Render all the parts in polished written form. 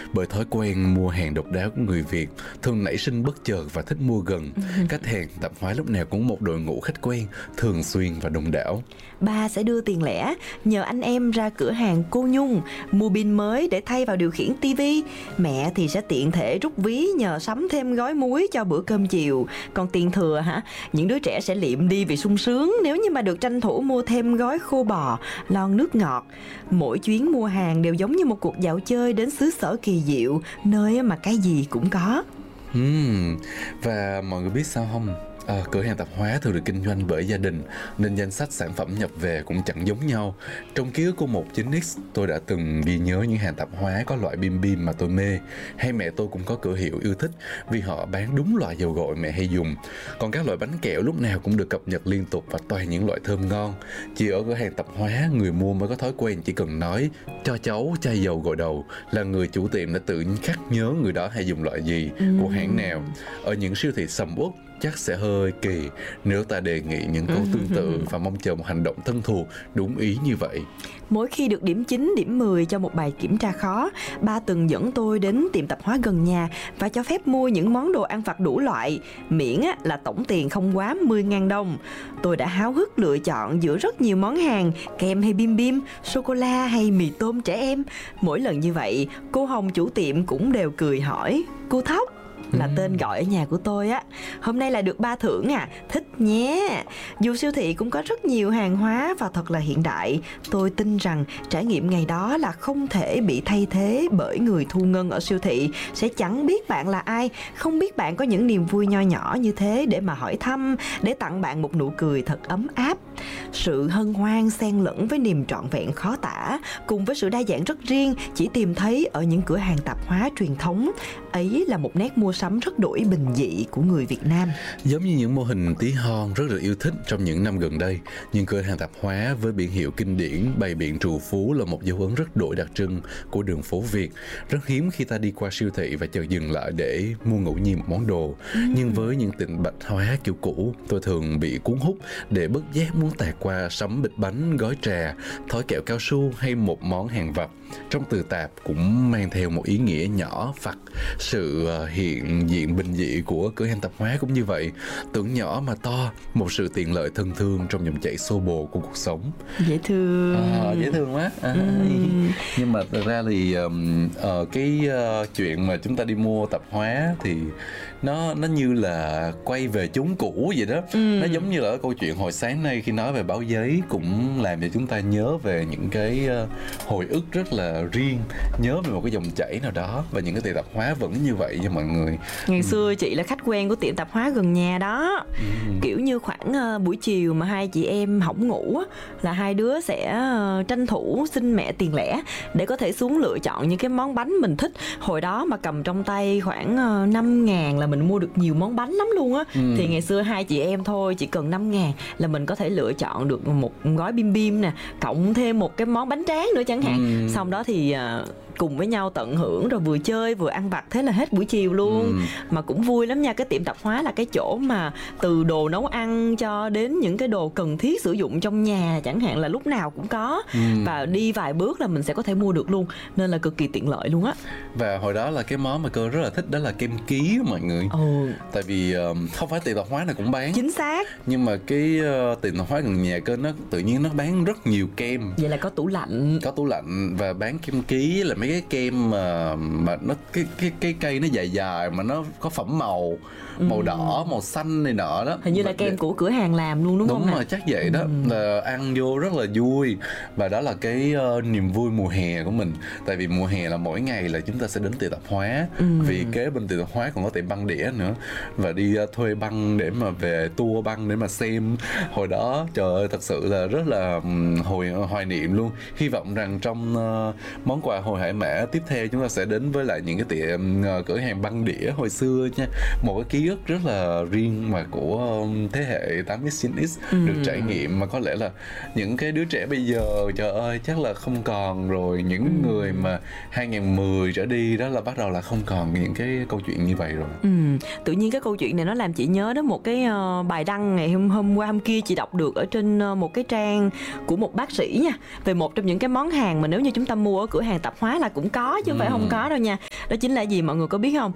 Bởi thói quen mua hàng độc đáo của người Việt thường nảy sinh bất chợt và thích mua gần. Khách hàng tạp hóa lúc nào cũng một đội ngũ khách quen, thường xuyên và đông đảo. Ba sẽ đưa tiền lẻ, nhờ anh em ra cửa hàng cô Nhung mua pin mới để thay vào điều khiển tivi. Mẹ thì sẽ tiện thể rút ví nhờ sắm thêm gói muối cho bữa cơm chiều. Còn tiền thừa những đứa trẻ sẽ liệm đi vì sung sướng nếu như mà được tranh thủ mua thêm gói khô bò, lon nước ngọt. Mỗi chuyến mua hàng đều giống như một cuộc dạo chơi đến xứ sở kỳ diệu, nơi mà cái gì cũng có. Và mọi người biết sao không? Cửa hàng tạp hóa thường được kinh doanh bởi gia đình, nên danh sách sản phẩm nhập về cũng chẳng giống nhau. Trong ký ức của 19X, tôi đã từng ghi nhớ những hàng tạp hóa có loại bim bim mà tôi mê. Hay mẹ tôi cũng có cửa hiệu yêu thích vì họ bán đúng loại dầu gội mẹ hay dùng. Còn các loại bánh kẹo lúc nào cũng được cập nhật liên tục và toàn những loại thơm ngon. Chỉ ở cửa hàng tạp hóa, người mua mới có thói quen chỉ cần nói cho cháu chai dầu gội đầu là người chủ tiệm đã tự khắc nhớ người đó hay dùng loại gì, của hãng nào. Ở những siêu thị sầm uất chắc sẽ hơi kỳ nếu ta đề nghị những câu tương tự và mong chờ một hành động thân thuộc đúng ý như vậy. Mỗi khi được điểm 9, điểm 10 cho một bài kiểm tra khó, ba từng dẫn tôi đến tiệm tạp hóa gần nhà và cho phép mua những món đồ ăn vặt đủ loại, miễn là tổng tiền không quá 10.000 đồng. Tôi đã háo hức lựa chọn giữa rất nhiều món hàng, kem hay bim bim, sô-cô-la hay mì tôm trẻ em. Mỗi lần như vậy, cô Hồng chủ tiệm cũng đều cười hỏi: "Cô Thóc" là tên gọi ở nhà của tôi "hôm nay là được ba thưởng thích nhé." Dù siêu thị cũng có rất nhiều hàng hóa và thật là hiện đại, tôi tin rằng trải nghiệm ngày đó là không thể bị thay thế bởi người thu ngân ở siêu thị sẽ chẳng biết bạn là ai, không biết bạn có những niềm vui nho nhỏ như thế để mà hỏi thăm, để tặng bạn một nụ cười thật ấm áp. Sự hân hoan xen lẫn với niềm trọn vẹn khó tả, cùng với sự đa dạng rất riêng chỉ tìm thấy ở những cửa hàng tạp hóa truyền thống. Ấy là một nét mua sắm rất đổi bình dị của người Việt Nam. Giống như những mô hình tí hon rất được yêu thích trong những năm gần đây, nhưng cửa hàng tạp hóa với biển hiệu kinh điển bày biện trù phú là một dấu ấn rất đổi đặc trưng của đường phố Việt. Rất hiếm khi ta đi qua siêu thị và chợt dừng lại để mua ngẫu nhiên một món đồ. Nhưng với những tiệm bách hóa kiểu cũ, tôi thường bị cuốn hút để bất giác muốn tạt qua sắm bịch bánh, gói trà, thỏi kẹo cao su hay một món hàng vặt. Trong từ tạp cũng mang theo một ý nghĩa nhỏ phặt. Sự hiện diện bình dị của cửa hàng tạp hóa cũng như vậy, tưởng nhỏ mà to, một sự tiện lợi thân thương trong dòng chảy xô bồ của cuộc sống. Dễ thương. Dễ thương quá. Nhưng mà thật ra thì chuyện mà chúng ta đi mua tạp hóa thì nó như là quay về chốn cũ vậy đó. Nó giống như là câu chuyện hồi sáng nay khi nói về báo giấy, cũng làm cho chúng ta nhớ về những cái hồi ức rất là riêng, nhớ về một cái dòng chảy nào đó, và những cái tiệm tạp hóa vẫn như vậy nha mọi người. Ngày xưa chị là khách quen của tiệm tạp hóa gần nhà đó. Kiểu như khoảng buổi chiều mà hai chị em hỏng ngủ là hai đứa sẽ tranh thủ xin mẹ tiền lẻ để có thể xuống lựa chọn những cái món bánh mình thích. Hồi đó mà cầm trong tay khoảng 5.000 là mình mua được nhiều món bánh lắm luôn á. Thì ngày xưa hai chị em thôi, chỉ cần 5.000 là mình có thể lựa chọn được một gói bim bim nè, cộng thêm một cái món bánh tráng nữa chẳng hạn. Xong đó thì cùng với nhau tận hưởng, rồi vừa chơi vừa ăn vặt, thế là hết buổi chiều luôn. Mà cũng vui lắm nha. Cái tiệm tạp hóa là cái chỗ mà từ đồ nấu ăn cho đến những cái đồ cần thiết sử dụng trong nhà chẳng hạn là lúc nào cũng có. Và đi vài bước là mình sẽ có thể mua được luôn, nên là cực kỳ tiện lợi luôn á. Và hồi đó là cái món mà cơ rất là thích đó là kem ký mọi người. Tại vì không phải tiệm tạp hóa nào cũng bán. Chính xác. Nhưng mà cái tiệm tạp hóa gần nhà cơ nó tự nhiên nó bán rất nhiều kem. Vậy là có tủ lạnh. Có tủ lạnh và bán kem ký, là mấy cái kem mà nó cái cây nó dài dài mà nó có phẩm màu đỏ, màu xanh này nọ đó. Hình như là kem của cửa hàng làm luôn đúng không? Đúng rồi, chắc vậy đó. Là ăn vô rất là vui. Và đó là cái niềm vui mùa hè của mình. Tại vì mùa hè là mỗi ngày là chúng ta sẽ đến tiệm tạp hóa. Vì kế bên tiệm tạp hóa còn có tiệm băng đĩa nữa. Và đi thuê băng để mà về tour băng để mà xem. Hồi đó trời ơi, thật sự là rất là hoài niệm luôn. Hy vọng rằng trong món quà hồi hải mã tiếp theo chúng ta sẽ đến với lại những cái tiệm cửa hàng băng đĩa hồi xưa nha. Một cái ký ức rất là riêng mà của thế hệ 8X, 9X được trải nghiệm, mà có lẽ là những cái đứa trẻ bây giờ trời ơi chắc là không còn rồi. Những người mà 2010 trở đi đó là bắt đầu là không còn những cái câu chuyện như vậy rồi. Tự nhiên cái câu chuyện này nó làm chị nhớ đến một cái bài đăng ngày hôm qua hôm kia chị đọc được ở trên một cái trang của một bác sĩ nha, về một trong những cái món hàng mà nếu như chúng ta mua ở cửa hàng tạp hóa là cũng có chứ không phải không có đâu nha. Đó chính là gì mọi người có biết không?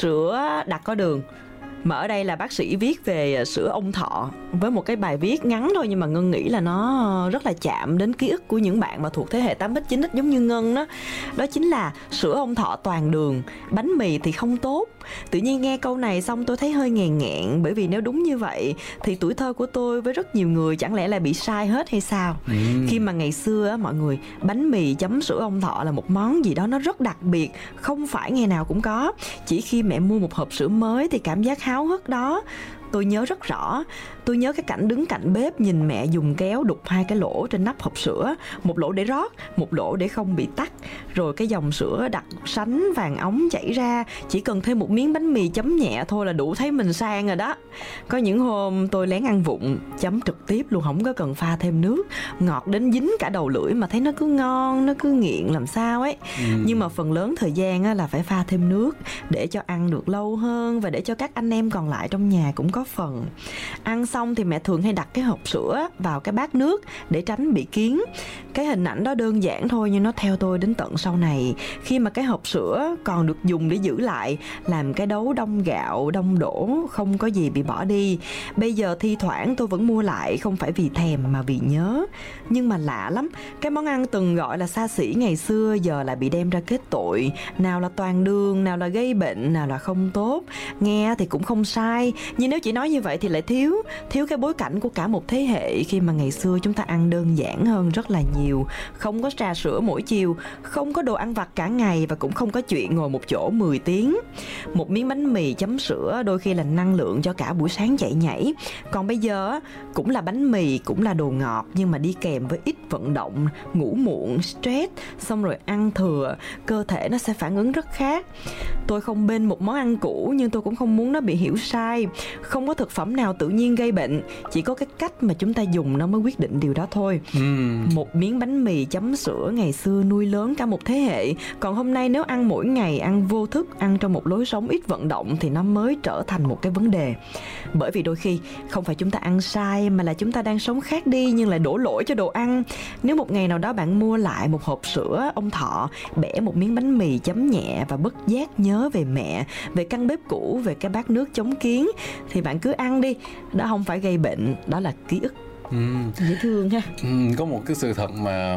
Sữa đặc có đường. Mà ở đây là bác sĩ viết về sữa ông Thọ với một cái bài viết ngắn thôi, nhưng mà Ngân nghĩ là nó rất là chạm đến ký ức của những bạn mà thuộc thế hệ 8X 9X giống như Ngân đó. Đó chính là sữa ông Thọ toàn đường, bánh mì thì không tốt. Tự nhiên nghe câu này xong tôi thấy hơi nghèn nghẹn, bởi vì nếu đúng như vậy thì tuổi thơ của tôi với rất nhiều người chẳng lẽ là bị sai hết hay sao? Khi mà ngày xưa á mọi người, bánh mì chấm sữa ông Thọ là một món gì đó nó rất đặc biệt, không phải ngày nào cũng có. Chỉ khi mẹ mua một hộp sữa mới thì cảm giác háo hức đó tôi nhớ rất rõ. Tôi nhớ cái cảnh đứng cạnh bếp nhìn mẹ dùng kéo đục 2 cái lỗ trên nắp hộp sữa, một lỗ để rót, một lỗ để không bị tắc. Rồi cái dòng sữa đặc sánh vàng óng chảy ra, chỉ cần thêm một miếng bánh mì chấm nhẹ thôi là đủ thấy mình sang rồi đó. Có những hôm tôi lén ăn vụng, chấm trực tiếp luôn, không có cần pha thêm nước. Ngọt đến dính cả đầu lưỡi mà thấy nó cứ ngon, nó cứ nghiện làm sao ấy. Nhưng mà phần lớn thời gian á, là phải pha thêm nước để cho ăn được lâu hơn và để cho các anh em còn lại trong nhà cũng có phần. Ăn xong thì mẹ thường hay đặt cái hộp sữa vào cái bát nước để tránh bị kiến. Cái hình ảnh đó đơn giản thôi nhưng nó theo tôi đến tận sau này, khi mà cái hộp sữa còn được dùng để giữ lại làm cái đấu đông gạo, đông đổ, không có gì bị bỏ đi. Bây giờ thi thoảng tôi vẫn mua lại, không phải vì thèm mà vì nhớ. Nhưng mà lạ lắm, cái món ăn từng gọi là xa xỉ ngày xưa giờ lại bị đem ra kết tội. Nào là toàn đường, nào là gây bệnh, nào là không tốt. Nghe thì cũng không sai, nhưng nếu chỉ nói như vậy thì lại thiếu cái bối cảnh của cả một thế hệ, khi mà ngày xưa chúng ta ăn đơn giản hơn rất là nhiều. Không có trà sữa mỗi chiều, không có đồ ăn vặt cả ngày và cũng không có chuyện ngồi một chỗ 10 tiếng. Một miếng bánh mì chấm sữa đôi khi là năng lượng cho cả buổi sáng chạy nhảy. Còn bây giờ cũng là bánh mì, cũng là đồ ngọt, nhưng mà đi kèm với ít vận động, ngủ muộn, stress, xong rồi ăn thừa, cơ thể nó sẽ phản ứng rất khác. Tôi không bên một món ăn cũ, nhưng tôi cũng không muốn nó bị hiểu sai. Không có thực phẩm nào tự nhiên gây bệnh, chỉ có cái cách mà chúng ta dùng nó mới quyết định điều đó thôi. Một miếng bánh mì chấm sữa ngày xưa nuôi lớn cả một thế hệ, còn hôm nay nếu ăn mỗi ngày, ăn vô thức, ăn trong một lối sống ít vận động thì nó mới trở thành một cái vấn đề. Bởi vì đôi khi không phải chúng ta ăn sai mà là chúng ta đang sống khác đi nhưng lại đổ lỗi cho đồ ăn. Nếu một ngày nào đó bạn mua lại một hộp sữa ông Thọ, bẻ một miếng bánh mì chấm nhẹ và bất giác nhớ về mẹ, về căn bếp cũ, về cái bát nước chống kiến, thì bạn cứ ăn đi. Đó không phải gây bệnh, đó là ký ức. Dễ thương ha. Có một cái sự thật mà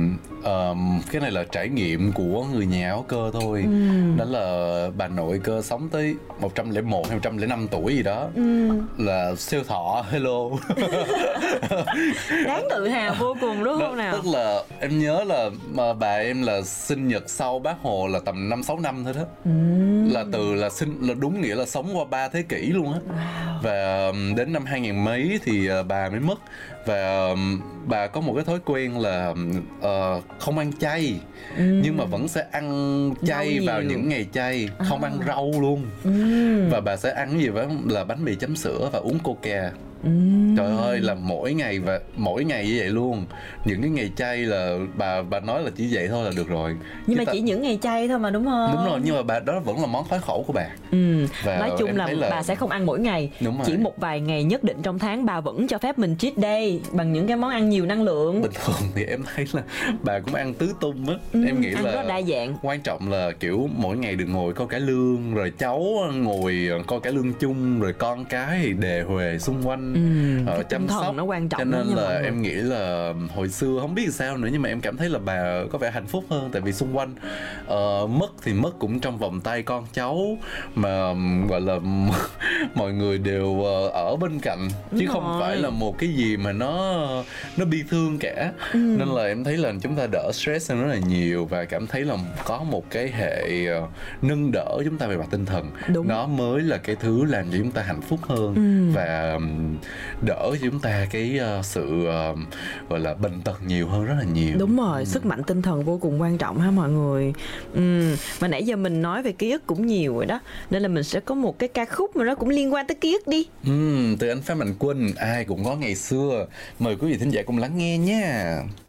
cái này là trải nghiệm của người nhà áo cơ thôi. Đó là bà nội cơ sống tới 101 hay 105 tuổi gì đó, là siêu thọ. Hello. Đáng tự hào vô cùng đúng không nào? Tức là em nhớ là mà bà em là sinh nhật sau Bác Hồ là tầm 5-6 năm thôi đó. Là từ là đúng nghĩa là sống qua 3 thế kỷ luôn á. Và đến năm 2000 mấy thì bà mới mất. Và bà có một cái thói quen là không ăn chay, nhưng mà vẫn sẽ ăn chay vào những ngày chay, không ăn rau luôn. Và bà sẽ ăn gì vậy? Là bánh mì chấm sữa và uống coca. Trời ơi, là mỗi ngày như vậy luôn. Những cái ngày chay là bà nói là chỉ vậy thôi là được rồi. Nhưng mà chỉ những ngày chay thôi mà đúng không? Đúng rồi, nhưng mà đó vẫn là món khoái khẩu của bà. Và nói chung là bà sẽ không ăn mỗi ngày. Chỉ một vài ngày nhất định trong tháng bà vẫn cho phép mình cheat day bằng những cái món ăn nhiều năng lượng. Bình thường thì em thấy là bà cũng ăn tứ tung á. Em nghĩ ăn là rất đa dạng. Quan trọng là kiểu mỗi ngày đừng ngồi coi cải lương, rồi cháu ngồi coi cải lương chung, rồi con cái thì đề huề xung quanh. Chăm sóc nó quan trọng. Cho nên là em nghĩ là hồi xưa không biết sao nữa, nhưng mà em cảm thấy là bà có vẻ hạnh phúc hơn. Tại vì xung quanh mất thì mất cũng trong vòng tay con cháu, mà gọi là mọi người đều ở bên cạnh, chứ không phải là một cái gì mà nó bi thương cả. Nên là em thấy là chúng ta đỡ stress hơn rất là nhiều, và cảm thấy là có một cái hệ nâng đỡ chúng ta về mặt tinh thần. Nó mới là cái thứ làm cho chúng ta hạnh phúc hơn và đỡ cho chúng ta cái sự gọi là bệnh tật nhiều hơn rất là nhiều. Đúng rồi, sức mạnh tinh thần vô cùng quan trọng ha mọi người. Mà nãy giờ mình nói về ký ức cũng nhiều rồi đó, nên là mình sẽ có một cái ca khúc mà nó cũng liên quan tới ký ức đi. Từ anh Phan Mạnh Quân, ai cũng có ngày xưa. Mời quý vị thính giả cùng lắng nghe nha.